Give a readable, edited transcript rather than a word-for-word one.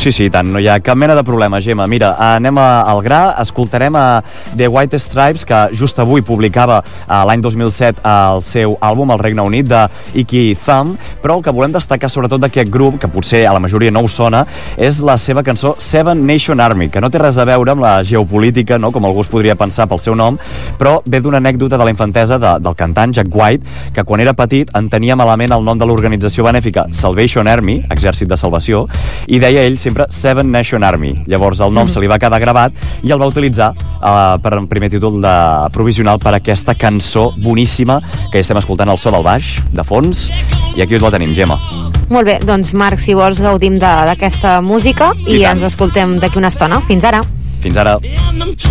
Sí, tant, no hi ha cap mena de problema, Gemma. Mira, anem al gra, escoltarem a The White Stripes, que just avui publicava l'any 2007 el seu àlbum al Regne Unit, de Icky Thumb, però el que volem destacar sobretot d'aquest grup, que potser a la majoria no us sona, és la seva cançó Seven Nation Army, que no té res a veure amb la geopolítica, no?, com algú es podria pensar pel seu nom, però ve d'una anècdota de la infantesa del cantant Jack White, que quan era petit entenia malament el nom de l'organització benèfica Salvation Army, Exèrcit de Salvació, i deia ell sempre Seven Nation Army. Llavors el nom se li va quedar gravat i el va utilitzar per un primer títol provisional per aquesta cançó boníssima que ja estem escoltant al so del baix, de fons, i aquí us la tenim, Gemma. Molt bé, doncs Marc, si vols gaudim d'aquesta música i ens escoltem d'aquí una estona. Fins ara. Fins ara.